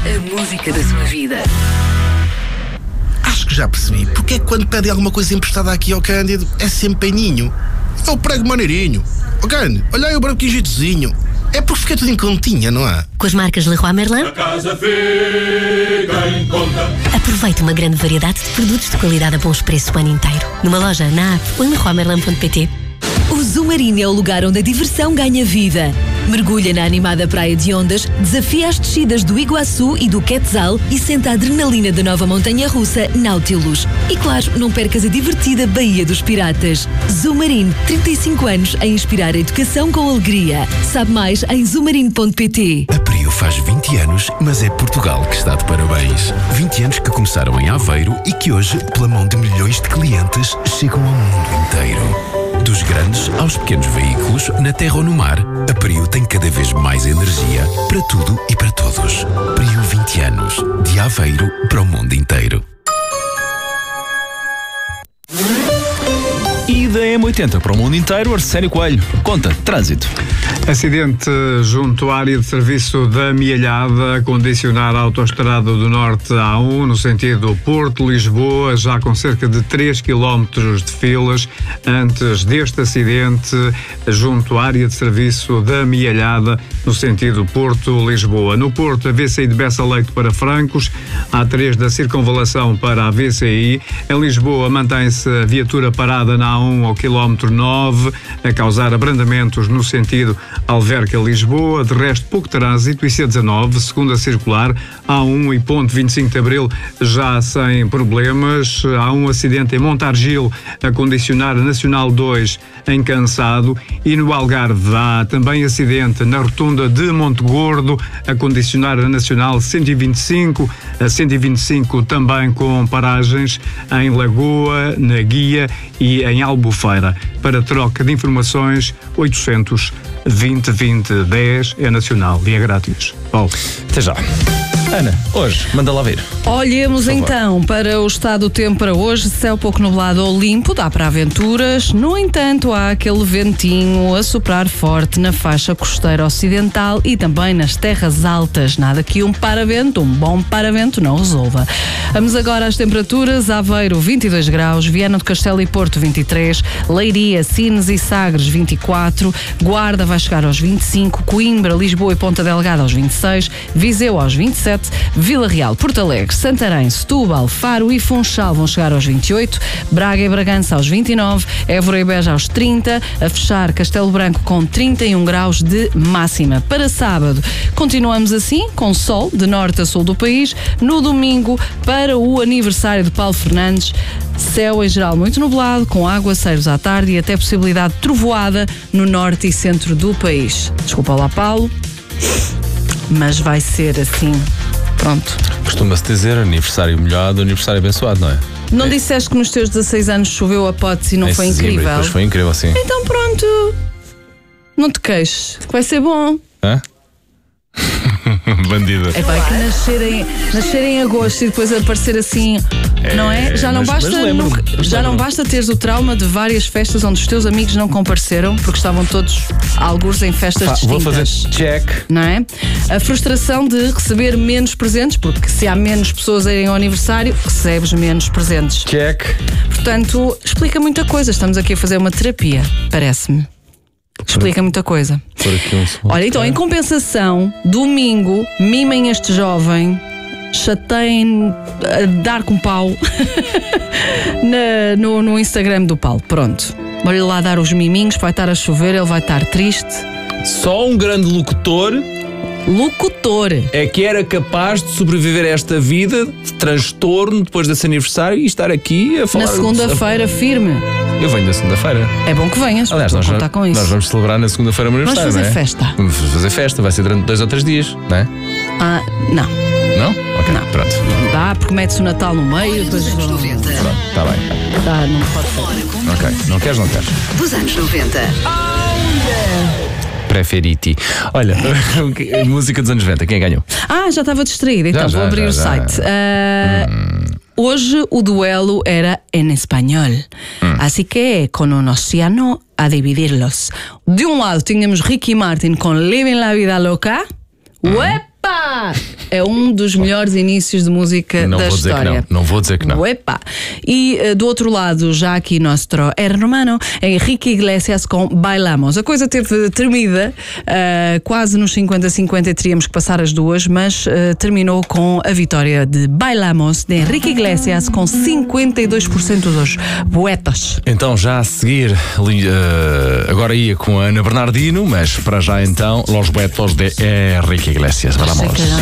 A música da sua vida. Acho que já percebi porque é que quando pedem alguma coisa emprestada aqui ao Cândido é sempre paninho. É o prego maneirinho. Ó Cândido, olha aí o branquinho jeitozinho. É porque fica tudo em continha, não é? Com as marcas Leroy Merlin, A casa fica em conta. aproveite uma grande variedade de produtos de qualidade a bons preços o ano inteiro. Numa loja, na app ou em leroymerlin.pt. O Zumarino é o lugar onde a diversão ganha vida. Mergulha na animada praia de Ondas, desafia as descidas do Iguaçu e do Quetzal e sente a adrenalina da nova montanha-russa Nautilus. E claro, não percas a divertida Baía dos Piratas. Zumarino, 35 anos a inspirar a educação com alegria. Sabe mais em zumarino.pt. A Prio faz 20 anos, mas é Portugal que está de parabéns. 20 anos que começaram em Aveiro e que hoje, pela mão de milhões de clientes, chegam ao mundo inteiro. Dos grandes aos pequenos veículos, na terra ou no mar, a Prio tem cada vez mais energia para tudo e para todos. Prio 20 anos, de Aveiro para o mundo inteiro. E da M80 para o mundo inteiro, Arsénio Coelho. Conta, trânsito. Acidente junto à área de serviço da Mialhada, a condicionar a autoestrada do Norte A1, no sentido Porto-Lisboa, já com cerca de 3 km de filas antes deste acidente, junto à área de serviço da Mialhada, no sentido Porto-Lisboa. No Porto, a VCI de Bessa Leite para Francos, A3 da Circunvalação para a VCI. Em Lisboa, mantém-se a viatura parada na A1 ao quilómetro 9, a causar abrandamentos no sentido Alverca-Lisboa. De resto, pouco trânsito. IC19, segunda circular, A1 e ponto 25 de Abril, já sem problemas. Há um acidente em Montargil, a condicionar a Nacional 2 em Cansado. E no Algarve há também acidente na rotunda de Montegordo, a condicionar a Nacional 125, a 125 também com paragens em Lagoa, na Guia e em Albufeira. Para troca de informações, 800 20 20 10 é nacional e é grátis. Até já. Ana, hoje, manda lá ver. Olhemos então para o estado do tempo para hoje. Céu pouco nublado ou limpo, dá para aventuras. No entanto, há aquele ventinho a soprar forte na faixa costeira ocidental e também nas terras altas. Nada que um bom paravento não resolva. Vamos agora às temperaturas. Aveiro, 22 graus. Viana do Castelo e Porto, 23. Leiria, Sines e Sagres, 24. Guarda vai chegar aos 25. Coimbra, Lisboa e Ponta Delgada aos 26. Viseu aos 27. Vila Real, Porto Alegre, Santarém, Setúbal, Faro e Funchal vão chegar aos 28, Braga e Bragança aos 29, Évora e Beja aos 30, a fechar Castelo Branco com 31 graus de máxima. Para sábado, continuamos assim, com sol de norte a sul do país. No domingo, para o aniversário de Paulo Fernandes, céu em geral muito nublado, com aguaceiros à tarde e até possibilidade de trovoada no norte e centro do país. Desculpa lá, Paulo, mas vai ser assim. Pronto. Costuma-se dizer aniversário molhado, aniversário abençoado, não é? Não disseste que nos teus 16 anos choveu a potes e não foi incrível? Depois foi incrível, sim. Então pronto. Não te queixes, que vai ser bom. Hã? Bandida. É pá, que nascer em agosto e depois aparecer assim, não é? Já não basta teres o trauma de várias festas onde os teus amigos não compareceram porque estavam todos algures em festas distintas. Vou fazer check. Não é? A frustração de receber menos presentes, porque se há menos pessoas a irem ao aniversário, recebes menos presentes. Check. Portanto, explica muita coisa. Estamos aqui a fazer uma terapia, parece-me. Explica muita coisa. Olha, então, em compensação, domingo, mimem este jovem, chateiem, dar com pau no Instagram do Paulo. Pronto. Vou-lhe lá dar os miminhos, vai estar a chover, ele vai estar triste. Só um grande locutor é que era capaz de sobreviver a esta vida de transtorno depois desse aniversário e estar aqui a falar. Na segunda-feira, firme. Eu venho na segunda-feira. É bom que venhas. Aliás, nós vamos celebrar na segunda-feira o meu aniversário. Vamos fazer festa. Vamos fazer festa, vai ser durante 2 ou 3 dias, não é? Não. Não? Ok, não. Pronto. Não dá, porque metes o Natal no meio. Depois dos anos 90. Pronto, está bem. Não pode ser. Ok, não queres? Dos anos 90. Preferiti. Olha, música dos anos 90, quem ganhou? Já estava distraída, então vou abrir o site. Hoje o duelo era em espanhol. Así que con un océano a dividirlos. De um lado tínhamos Ricky Martin com Living la Vida Loca. Uepa! É um dos melhores inícios de música Não da vou dizer história. que não vou dizer que não. Uepa. E do outro lado, já aqui nosso hermano, Enrique Iglesias com Bailamos. A coisa teve tremida, quase nos 50-50 teríamos que passar as duas, mas terminou com a vitória de Bailamos de Enrique Iglesias com 52% dos votos. Então já a seguir, agora ia com a Ana Bernardino, mas para já então, Los Betos de Enrique Iglesias. Vamos.